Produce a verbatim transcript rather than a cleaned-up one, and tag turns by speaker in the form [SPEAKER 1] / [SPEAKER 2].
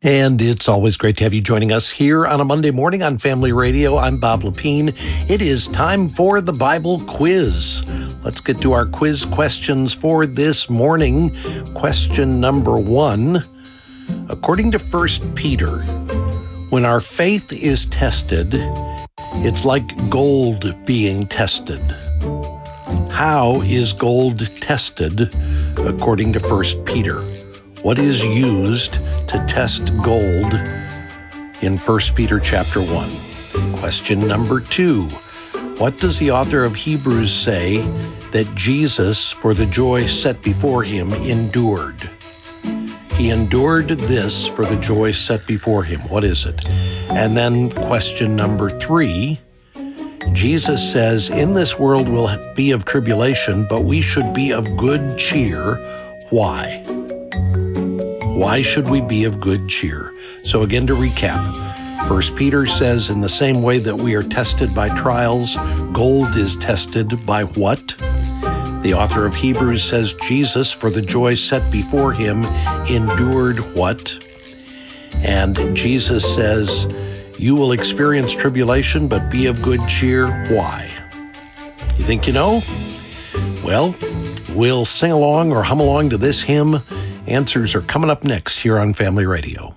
[SPEAKER 1] And it's always great to have you joining us here on a Monday morning on Family Radio. I'm Bob Lepine. It is time for the Bible quiz. Let's get to our quiz questions for this morning. Question number one. According to First Peter, when our faith is tested, it's like gold being tested. How is gold tested according to First Peter? What is used to test gold in First Peter chapter one? Question number two. What does the author of Hebrews say that Jesus, for the joy set before him, endured? He endured this for the joy set before him. What is it? And then question number three. Jesus says, in this world will be of tribulation, but we should be of good cheer. Why? Why should we be of good cheer? So again, to recap, First Peter says, in the same way that we are tested by trials, gold is tested by what? The author of Hebrews says, Jesus, for the joy set before him, endured what? And Jesus says, you will experience tribulation, but be of good cheer. Why? You think you know? Well, we'll sing along or hum along to this hymn. Answers are coming up next here on Family Radio.